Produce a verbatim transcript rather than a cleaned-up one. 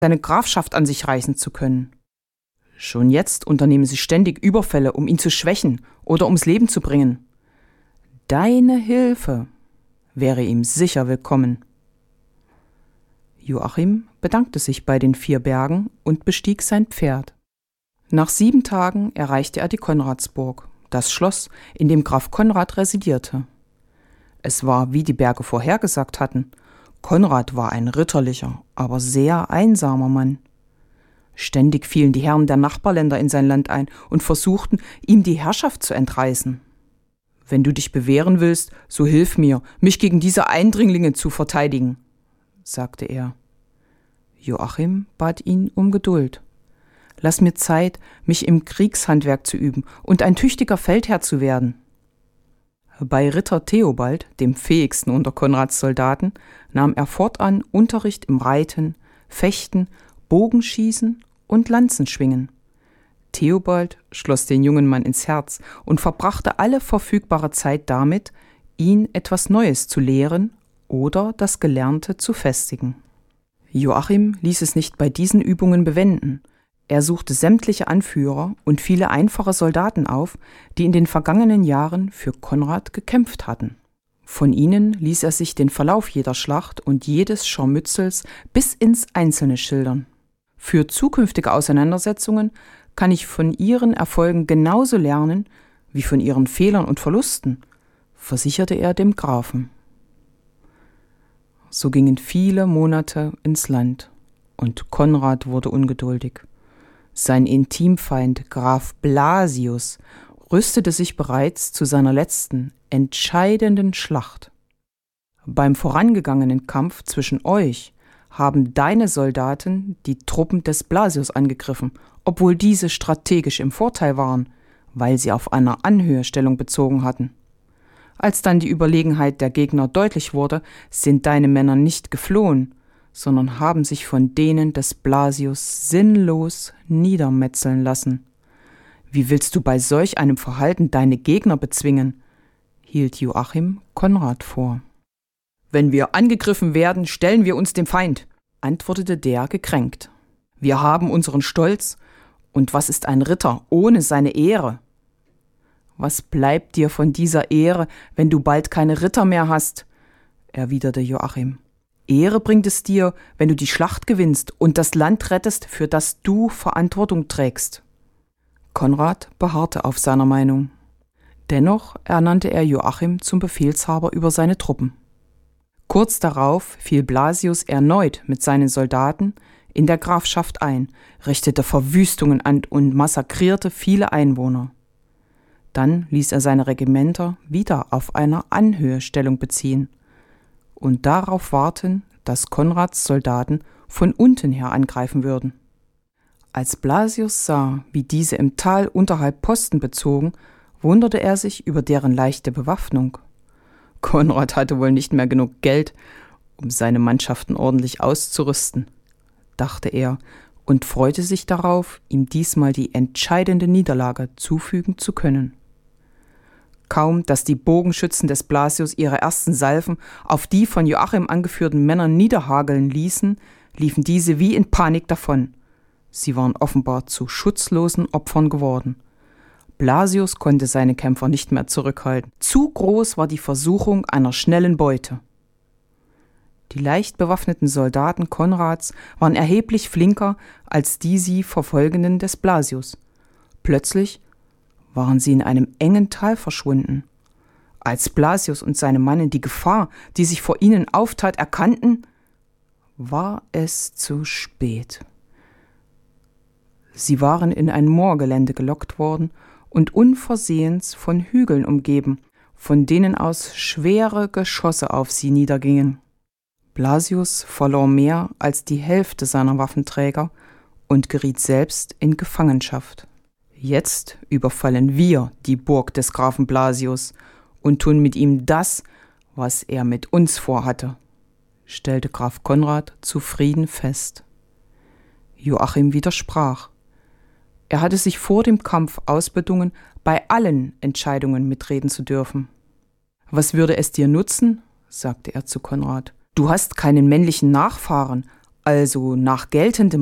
seine Grafschaft an sich reißen zu können. Schon jetzt unternehmen sie ständig Überfälle, um ihn zu schwächen oder ums Leben zu bringen. Deine Hilfe wäre ihm sicher willkommen. Joachim bedankte sich bei den vier Bergen und bestieg sein Pferd. Nach sieben Tagen erreichte er die Konradsburg, das Schloss, in dem Graf Konrad residierte. Es war, wie die Berge vorhergesagt hatten. Konrad war ein ritterlicher, aber sehr einsamer Mann. Ständig fielen die Herren der Nachbarländer in sein Land ein und versuchten, ihm die Herrschaft zu entreißen. »Wenn du dich bewähren willst, so hilf mir, mich gegen diese Eindringlinge zu verteidigen«, sagte er. Joachim bat ihn um Geduld. »Lass mir Zeit, mich im Kriegshandwerk zu üben und ein tüchtiger Feldherr zu werden.« Bei Ritter Theobald, dem fähigsten unter Konrads Soldaten, nahm er fortan Unterricht im Reiten, Fechten, Bogenschießen und Lanzenschwingen. Theobald schloss den jungen Mann ins Herz und verbrachte alle verfügbare Zeit damit, ihn etwas Neues zu lehren oder das Gelernte zu festigen. Joachim ließ es nicht bei diesen Übungen bewenden. Er suchte sämtliche Anführer und viele einfache Soldaten auf, die in den vergangenen Jahren für Konrad gekämpft hatten. Von ihnen ließ er sich den Verlauf jeder Schlacht und jedes Scharmützels bis ins Einzelne schildern. Für zukünftige Auseinandersetzungen kann ich von ihren Erfolgen genauso lernen wie von ihren Fehlern und Verlusten, versicherte er dem Grafen. So gingen viele Monate ins Land und Konrad wurde ungeduldig. Sein Intimfeind Graf Blasius rüstete sich bereits zu seiner letzten, entscheidenden Schlacht. Beim vorangegangenen Kampf zwischen euch haben deine Soldaten die Truppen des Blasius angegriffen, obwohl diese strategisch im Vorteil waren, weil sie auf einer Anhöhestellung bezogen hatten. Als dann die Überlegenheit der Gegner deutlich wurde, sind deine Männer nicht geflohen, sondern haben sich von denen des Blasius sinnlos niedermetzeln lassen. Wie willst du bei solch einem Verhalten deine Gegner bezwingen?, hielt Joachim Konrad vor. »Wenn wir angegriffen werden, stellen wir uns dem Feind«, antwortete der gekränkt. »Wir haben unseren Stolz, und was ist ein Ritter ohne seine Ehre? Was bleibt dir von dieser Ehre, wenn du bald keine Ritter mehr hast?«, erwiderte Joachim. »Ehre bringt es dir, wenn du die Schlacht gewinnst und das Land rettest, für das du Verantwortung trägst.« Konrad beharrte auf seiner Meinung. Dennoch ernannte er Joachim zum Befehlshaber über seine Truppen. Kurz darauf fiel Blasius erneut mit seinen Soldaten in der Grafschaft ein, richtete Verwüstungen an und massakrierte viele Einwohner. Dann ließ er seine Regimenter wieder auf einer Anhöhestellung beziehen und darauf warten, dass Konrads Soldaten von unten her angreifen würden. Als Blasius sah, wie diese im Tal unterhalb Posten bezogen, wunderte er sich über deren leichte Bewaffnung. Konrad hatte wohl nicht mehr genug Geld, um seine Mannschaften ordentlich auszurüsten, dachte er und freute sich darauf, ihm diesmal die entscheidende Niederlage zufügen zu können. Kaum, dass die Bogenschützen des Blasius ihre ersten Salven auf die von Joachim angeführten Männer niederhageln ließen, liefen diese wie in Panik davon. Sie waren offenbar zu schutzlosen Opfern geworden. Blasius konnte seine Kämpfer nicht mehr zurückhalten. Zu groß war die Versuchung einer schnellen Beute. Die leicht bewaffneten Soldaten Konrads waren erheblich flinker als die sie verfolgenden des Blasius. Plötzlich waren sie in einem engen Tal verschwunden. Als Blasius und seine Mannen die Gefahr, die sich vor ihnen auftat, erkannten, war es zu spät. Sie waren in ein Moorgelände gelockt worden und unversehens von Hügeln umgeben, von denen aus schwere Geschosse auf sie niedergingen. Blasius verlor mehr als die Hälfte seiner Waffenträger und geriet selbst in Gefangenschaft. Jetzt überfallen wir die Burg des Grafen Blasius und tun mit ihm das, was er mit uns vorhatte, stellte Graf Konrad zufrieden fest. Joachim widersprach. Er hatte sich vor dem Kampf ausbedungen, bei allen Entscheidungen mitreden zu dürfen. »Was würde es dir nutzen?«, sagte er zu Konrad. »Du hast keinen männlichen Nachfahren, also nach geltendem